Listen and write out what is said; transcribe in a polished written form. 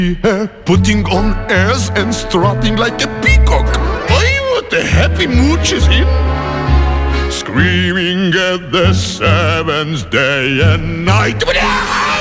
Putting on airs and strutting like a peacock. Oh, what a happy mood she's in. Screaming at the seventh day and night.